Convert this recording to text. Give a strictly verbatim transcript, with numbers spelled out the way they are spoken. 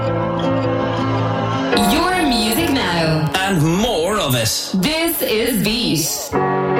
Your music now. And more of it. This is Beat.